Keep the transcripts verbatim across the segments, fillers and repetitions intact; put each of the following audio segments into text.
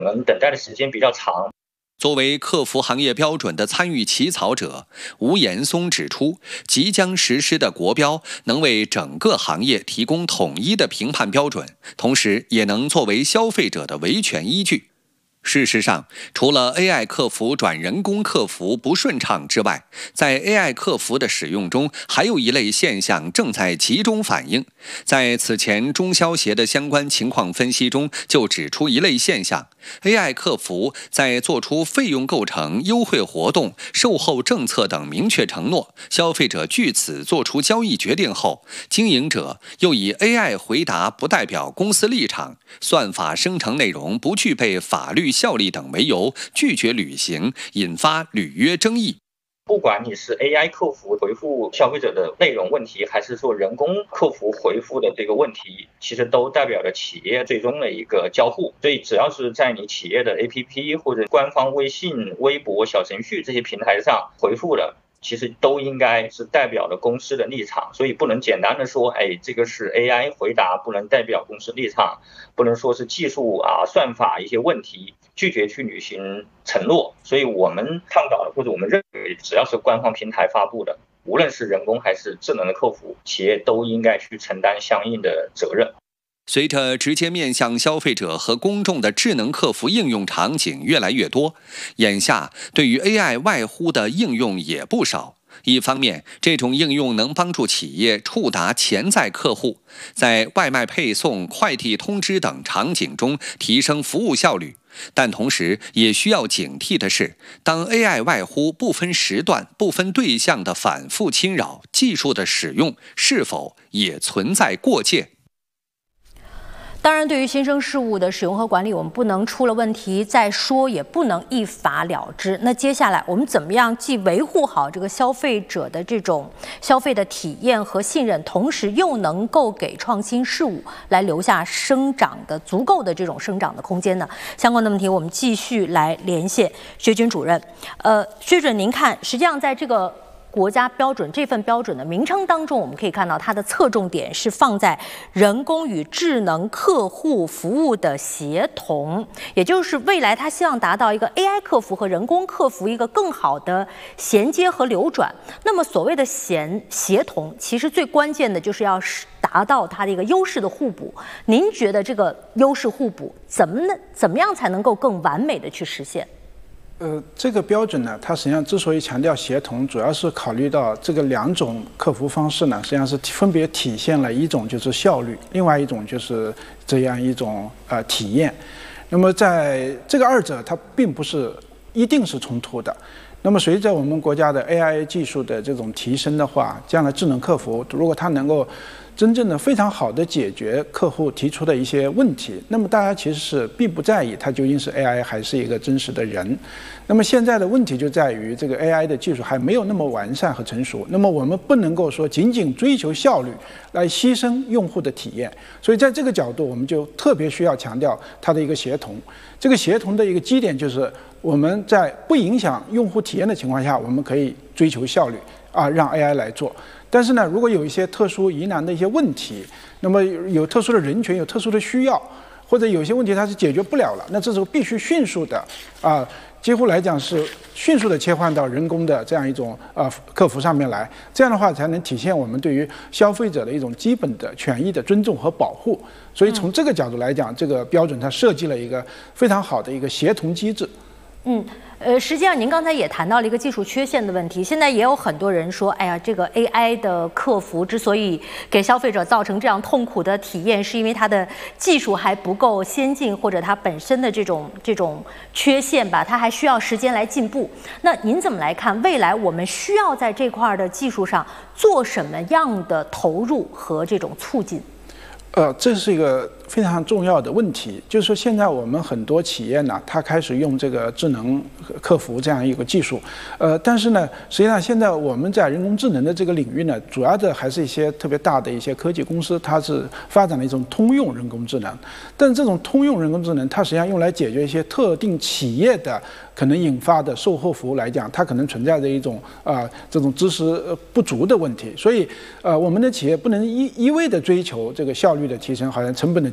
可能等待的时间比较长。 作为客服行业标准的参与起草者，吴岩松指出，即将实施的国标能为整个行业提供统一的评判标准，同时也能作为消费者的维权依据。事实上，除了 A I 客服转人工客服不顺畅之外，在 A I 客服的使用中，还有一类现象正在集中反映。在此前中消协的相关情况分析中，就指出一类现象 ：A I 客服在做出费用构成、优惠活动、售后政策等明确承诺，消费者据此做出交易决定后，经营者又以 A I 回答不代表公司立场、算法生成内容不具备法律效力等为由，拒绝履行，引发履约争议。 不管你是 A I 客服回复消费者的内容问题，还是说人工客服回复的这个问题，其实都代表了企业最终的一个交互。所以只要是在你企业的 A P P 或者官方微信、微博、小程序这些平台上回复的，其实都应该是代表了公司的立场，所以不能简单的说，哎，这个是 A I 回答，不能代表公司立场，不能说是技术啊、算法一些问题，拒绝去履行承诺。所以我们倡导的，或者我们认为，只要是官方平台发布的，无论是人工还是智能的客服，企业都应该去承担相应的责任。 随着直接面向消费者和公众的智能客服应用场景越来越多，眼下对于 A I 外呼的应用也不少。一方面，这种应用能帮助企业触达潜在客户，在外卖配送、快递通知等场景中提升服务效率。但同时也需要警惕的是，当 A I 外呼不分时段、不分对象的反复侵扰，技术的使用是否也存在过界？ 当然，对于新生事物的使用和管理，我们不能出了问题再说，也不能一罚了之。那接下来我们怎么样既维护好这个消费者的这种消费的体验和信任，同时又能够给创新事物来留下生长的足够的这种生长的空间呢？相关的问题我们继续来连线薛军主任。呃，薛主任，您看，实际上在这个国家标准这份标准的名称当中，我们可以看到它的侧重点是放在人工与智能客户服务的协同，也就是未来它希望达到一个 A I 客服和人工客服一个更好的衔接和流转。那么所谓的协协同，其实最关键的就是要达到它的一个优势的互补。您觉得这个优势互补怎么呢？怎么样才能够更完美的去实现？ 呃，这个标准呢，它实际上之所以强调协同，主要是考虑到这个两种客服方式呢，实际上是分别体现了一种就是效率，另外一种就是这样一种呃体验。那么在这个二者，它并不是一定是冲突的。那么随着我们国家的 A I 技术的这种提升的话，将来智能客服如果它能够真正的非常好的解决客户提出的一些问题，那么大家其实是并不在意它究竟是 A I 还是一个真实的人。那么现在的问题就在于这个 A I 的技术还没有那么完善和成熟，那么我们不能够说仅仅追求效率来牺牲用户的体验，所以在这个角度我们就特别需要强调它的一个协同。这个协同的一个基点就是我们在不影响用户体验的情况下，我们可以追求效率啊，让 A I 来做。但是呢，如果有一些特殊疑难的一些问题，那么有特殊的人群、有特殊的需要，或者有些问题它是解决不了了，那这时候必须迅速的啊，几乎来讲是迅速的切换到人工的这样一种啊客服上面来，这样的话才能体现我们对于消费者的一种基本的权益的尊重和保护。所以从这个角度来讲，这个标准它设计了一个非常好的一个协同机制。 嗯，呃，实际上您刚才也谈到了一个技术缺陷的问题。现在也有很多人说，哎呀，这个 A I 的客服之所以给消费者造成这样痛苦的体验，是因为它的技术还不够先进，或者它本身的这种这种缺陷吧，它还需要时间来进步。那您怎么来看未来我们需要在这块的技术上做什么样的投入和这种促进？ 呃，这是一个非常重要的问题，就是说现在我们很多企业呢，它开始用这个智能客服这样一个技术，呃，但是呢，实际上现在我们在人工智能的这个领域呢，主要的还是一些特别大的一些科技公司，它是发展了一种通用人工智能，但这种通用人工智能，它实际上用来解决一些特定企业的可能引发的售后服务来讲，它可能存在着一种啊、呃、这种知识不足的问题，所以呃，我们的企业不能一一味的追求这个效率的提升，好像成本的节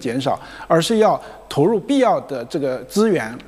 减少，而是要投入必要的这个资源